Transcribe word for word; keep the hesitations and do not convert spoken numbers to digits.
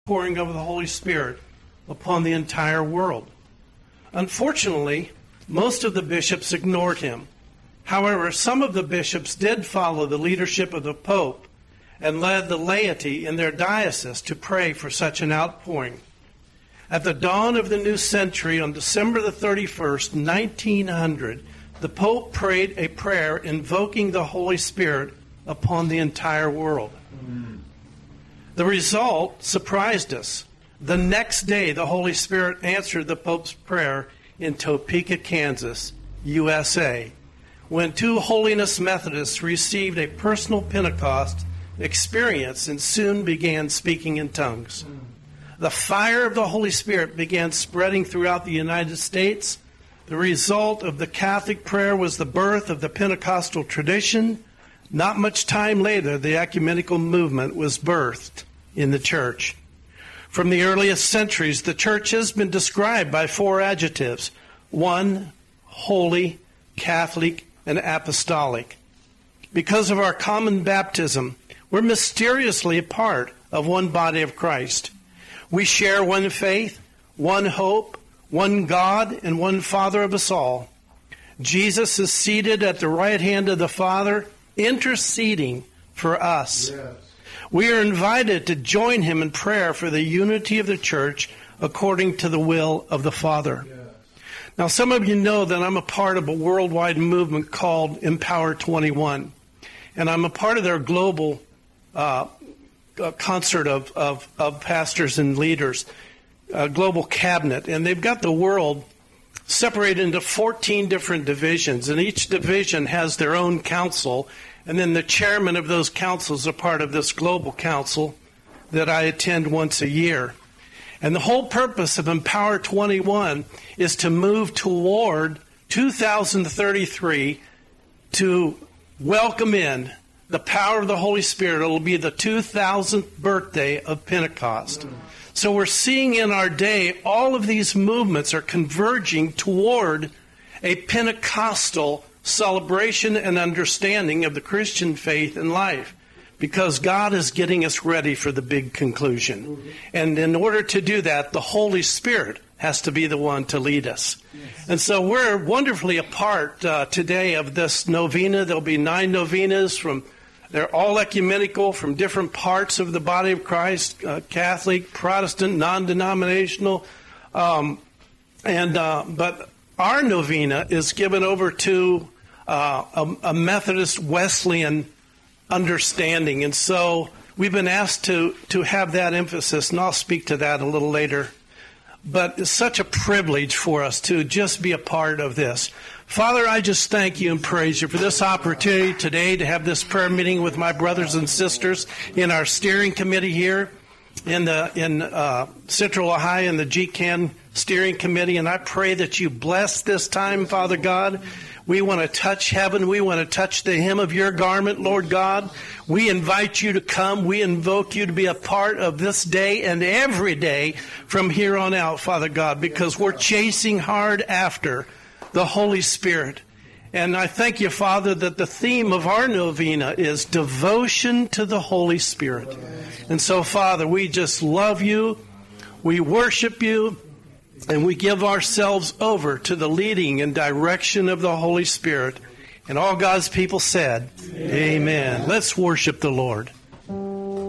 pouring of the Holy Spirit upon the entire world. Unfortunately, most of the bishops ignored him. However, some of the bishops did follow the leadership of the Pope and led the laity in their diocese to pray for such an outpouring. At the dawn of the new century, on December the thirty-first, nineteen hundred, the Pope prayed a prayer invoking the Holy Spirit upon the entire world. Mm. The result surprised us. The next day, the Holy Spirit answered the Pope's prayer in Topeka, Kansas, U S A, when two Holiness Methodists received a personal Pentecost experience and soon began speaking in tongues. Mm. The fire of the Holy Spirit began spreading throughout the United States. The result of the Catholic prayer was the birth of the Pentecostal tradition. Not much time later, the ecumenical movement was birthed in the church. From the earliest centuries, the church has been described by four adjectives: one, holy, Catholic, and apostolic. Because of our common baptism, we're mysteriously a part of one body of Christ. We share one faith, one hope, one God, and one Father of us all. Jesus is seated at the right hand of the Father, interceding for us. Yes. We are invited to join him in prayer for the unity of the church according to the will of the Father. Yes. Now, some of you know that I'm a part of a worldwide movement called Empower twenty-one, and I'm a part of their global uh, concert of, of, of pastors and leaders, a global cabinet, and they've got the world separated into fourteen different divisions, and each division has their own council, and then the chairman of those councils are part of this global council that I attend once a year. And the whole purpose of Empower twenty-one is to move toward two thousand thirty-three to welcome in the power of the Holy Spirit. It will be the two thousandth birthday of Pentecost. So we're seeing in our day all of these movements are converging toward a Pentecostal celebration and understanding of the Christian faith and life, because God is getting us ready for the big conclusion. And in order to do that, the Holy Spirit has to be the one to lead us. Yes. And so we're wonderfully a part uh, today of this novena. There'll be nine novenas from They're all ecumenical from different parts of the body of Christ, uh, Catholic, Protestant, non-denominational. Um, and uh, but our novena is given over to uh, a, a Methodist Wesleyan understanding. And so we've been asked to, to have that emphasis, and I'll speak to that a little later. But it's such a privilege for us to just be a part of this. Father, I just thank you and praise you for this opportunity today to have this prayer meeting with my brothers and sisters in our steering committee here in the in uh, Central Ohio in the G C A N steering committee. And I pray that you bless this time, Father God. We want to touch heaven. We want to touch the hem of your garment, Lord God. We invite you to come. We invoke you to be a part of this day and every day from here on out, Father God, because we're chasing hard after the Holy Spirit. And I thank you, Father, that the theme of our novena is devotion to the Holy Spirit. And so, Father, we just love you. We worship you. And we give ourselves over to the leading and direction of the Holy Spirit. And all God's people said, Amen. Amen. Let's worship the Lord.